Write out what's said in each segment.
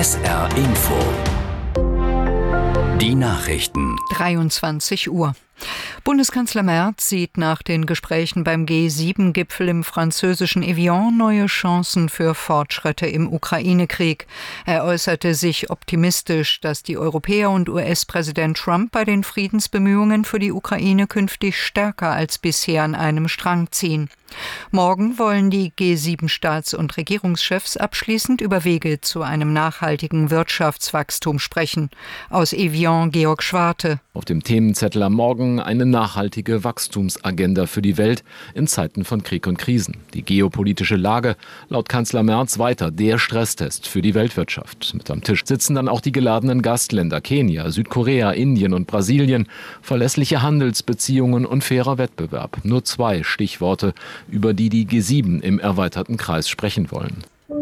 SR Info. Die Nachrichten. 23 Uhr. Bundeskanzler Merz sieht nach den Gesprächen beim G7-Gipfel im französischen Evian neue Chancen für Fortschritte im Ukraine-Krieg. Er äußerte sich optimistisch, dass die Europäer und US-Präsident Trump bei den Friedensbemühungen für die Ukraine künftig stärker als bisher an einem Strang ziehen. Morgen wollen die G7-Staats- und Regierungschefs abschließend über Wege zu einem nachhaltigen Wirtschaftswachstum sprechen. Aus Evian Georg Schwarte. Auf dem Themenzettel am Morgen eine nachhaltige Wachstumsagenda für die Welt in Zeiten von Krieg und Krisen. Die geopolitische Lage, laut Kanzler Merz, weiter der Stresstest für die Weltwirtschaft. Mit am Tisch sitzen dann auch die geladenen Gastländer Kenia, Südkorea, Indien und Brasilien. Verlässliche Handelsbeziehungen und fairer Wettbewerb. Nur 2 Stichworte, über die G7 im erweiterten Kreis sprechen wollen.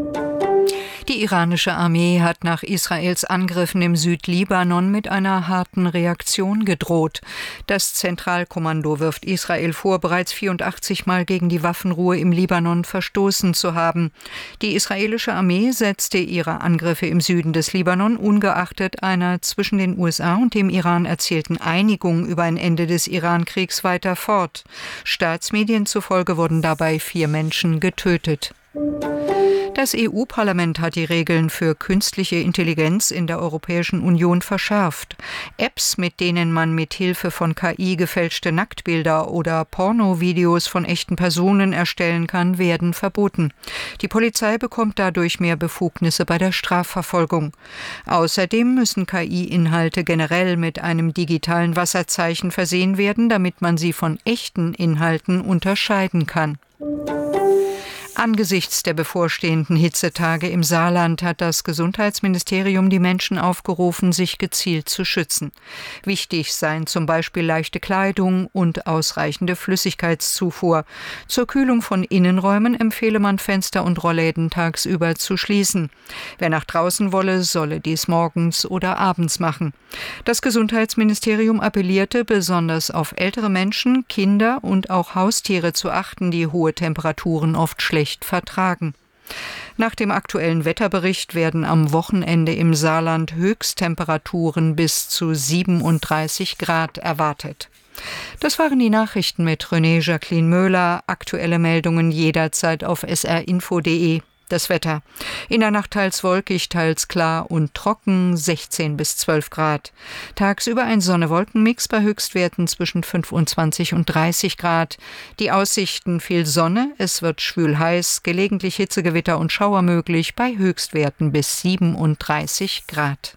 Die iranische Armee hat nach Israels Angriffen im Südlibanon mit einer harten Reaktion gedroht. Das Zentralkommando wirft Israel vor, bereits 84 Mal gegen die Waffenruhe im Libanon verstoßen zu haben. Die israelische Armee setzte ihre Angriffe im Süden des Libanon ungeachtet einer zwischen den USA und dem Iran erzielten Einigung über ein Ende des Iran-Kriegs weiter fort. Staatsmedien zufolge wurden dabei 4 Menschen getötet. Das EU-Parlament hat die Regeln für künstliche Intelligenz in der Europäischen Union verschärft. Apps, mit denen man mit Hilfe von KI gefälschte Nacktbilder oder Pornovideos von echten Personen erstellen kann, werden verboten. Die Polizei bekommt dadurch mehr Befugnisse bei der Strafverfolgung. Außerdem müssen KI-Inhalte generell mit einem digitalen Wasserzeichen versehen werden, damit man sie von echten Inhalten unterscheiden kann. Angesichts der bevorstehenden Hitzetage im Saarland hat das Gesundheitsministerium die Menschen aufgerufen, sich gezielt zu schützen. Wichtig seien zum Beispiel leichte Kleidung und ausreichende Flüssigkeitszufuhr. Zur Kühlung von Innenräumen empfehle man Fenster und Rollläden tagsüber zu schließen. Wer nach draußen wolle, solle dies morgens oder abends machen. Das Gesundheitsministerium appellierte, besonders auf ältere Menschen, Kinder und auch Haustiere zu achten, die hohe Temperaturen oft schlecht vertragen. Nach dem aktuellen Wetterbericht werden am Wochenende im Saarland Höchsttemperaturen bis zu 37 Grad erwartet. Das waren die Nachrichten mit René Jacqueline Möhler. Aktuelle Meldungen jederzeit auf srinfo.de. Das Wetter. In der Nacht teils wolkig, teils klar und trocken, 16 bis 12 Grad. Tagsüber ein Sonne-Wolken-Mix bei Höchstwerten zwischen 25 und 30 Grad. Die Aussichten: viel Sonne, es wird schwül heiß, gelegentlich Hitzegewitter und Schauer möglich bei Höchstwerten bis 37 Grad.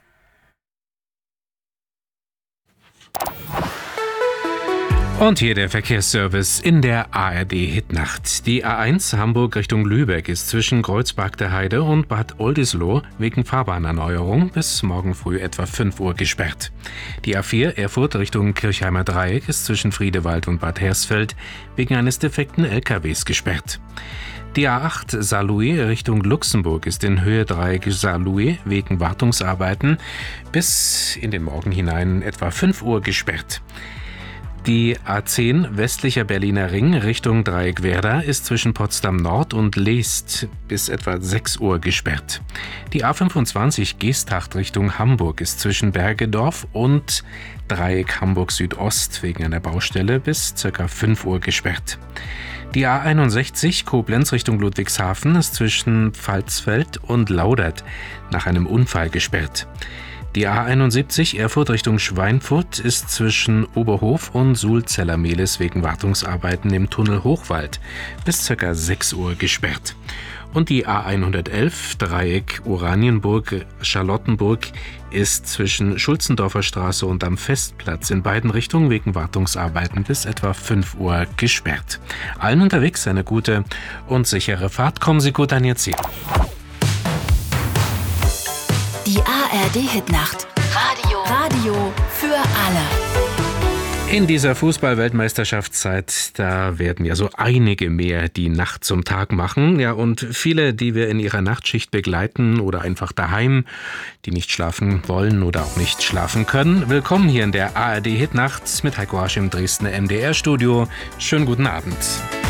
Und hier der Verkehrsservice in der ARD-Hitnacht. Die A1 Hamburg Richtung Lübeck ist zwischen Kreuzberg der Heide und Bad Oldesloe wegen Fahrbahnerneuerung bis morgen früh etwa 5 Uhr gesperrt. Die A4 Erfurt Richtung Kirchheimer Dreieck ist zwischen Friedewald und Bad Hersfeld wegen eines defekten LKWs gesperrt. Die A8 Saarlouis Richtung Luxemburg ist in Höhe Dreieck Saarlouis wegen Wartungsarbeiten bis in den Morgen hinein etwa 5 Uhr gesperrt. Die A10 westlicher Berliner Ring Richtung Dreieck Werder ist zwischen Potsdam Nord und Leest bis etwa 6 Uhr gesperrt. Die A25 Geesthacht Richtung Hamburg ist zwischen Bergedorf und Dreieck Hamburg Südost wegen einer Baustelle bis ca. 5 Uhr gesperrt. Die A61 Koblenz Richtung Ludwigshafen ist zwischen Pfalzfeld und Laudert nach einem Unfall gesperrt. Die A71 Erfurt Richtung Schweinfurt ist zwischen Oberhof und Sulzeller-Mehlis wegen Wartungsarbeiten im Tunnel Hochwald bis ca. 6 Uhr gesperrt. Und die A111 Dreieck Oranienburg-Charlottenburg ist zwischen Schulzendorfer Straße und am Festplatz in beiden Richtungen wegen Wartungsarbeiten bis etwa 5 Uhr gesperrt. Allen unterwegs eine gute und sichere Fahrt. Kommen Sie gut an Ihr Ziel. Die ARD-Hitnacht. Radio für alle. In dieser Fußball-Weltmeisterschaftszeit, da werden ja so einige mehr die Nacht zum Tag machen. Ja, und viele, die wir in ihrer Nachtschicht begleiten oder einfach daheim, die nicht schlafen wollen oder auch nicht schlafen können. Willkommen hier in der ARD-Hitnacht mit Heiko Hasch im Dresdner MDR-Studio. Schönen guten Abend.